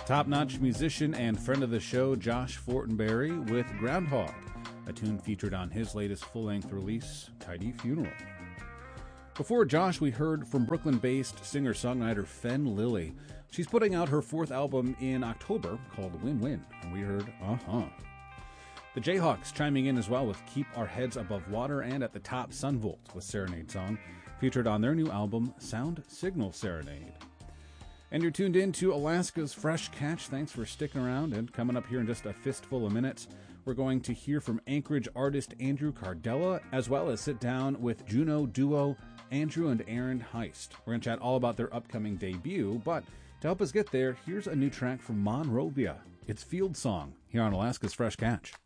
Top-notch musician and friend of the show, Josh Fortenberry, with Groundhog, a tune featured on his latest full-length release, Tidy Funeral. Before Josh, we heard from Brooklyn-based singer-songwriter Fen Lily. She's putting out her fourth album in October called Win Win, and we heard The Jayhawks chiming in as well with Keep Our Heads Above Water, and at the top, Sunvolt with Serenade Song, featured on their new album, Sound Signal Serenade. And you're tuned in to Alaska's Fresh Catch. Thanks for sticking around. And coming up here in just a fistful of minutes, we're going to hear from Anchorage artist Andrew Cardella, as well as sit down with Juneau duo Andrew and Aaron Heist. We're going to chat all about their upcoming debut, but to help us get there, here's a new track from Monrovia. It's Field Song here on Alaska's Fresh Catch.